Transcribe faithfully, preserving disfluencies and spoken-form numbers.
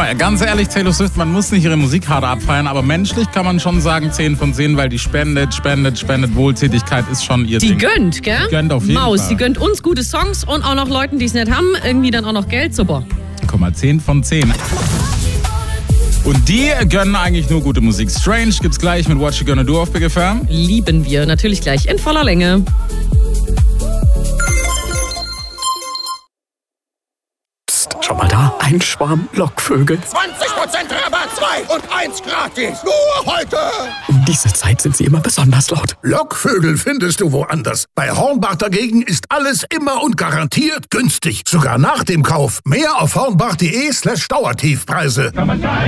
ganz ehrlich, Taylor Swift, man muss nicht ihre Musik hart abfeiern, aber menschlich kann man schon sagen zehn von zehn, weil die spendet, spendet, spendet. Wohltätigkeit ist schon ihr Die Ding. gönnt, gell? Die gönnt auf jeden Maus, Fall. die gönnt uns gute Songs und auch noch Leuten, die es nicht haben, irgendwie dann auch noch Geld. Super. Guck mal, zehn von zehn. Und die gönnen eigentlich nur gute Musik. Strange gibt's gleich mit What You Gonna Do auf Big F M. Lieben wir natürlich gleich in voller Länge. Psst, schau mal da, ein Schwarm Lockvögel. zwanzig Prozent Rabatt, zwei und eins gratis. Nur heute. Um diese Zeit sind sie immer besonders laut. Lockvögel findest du woanders. Bei Hornbach dagegen ist alles immer und garantiert günstig. Sogar nach dem Kauf. Mehr auf hornbach.de slash Dauertiefpreise.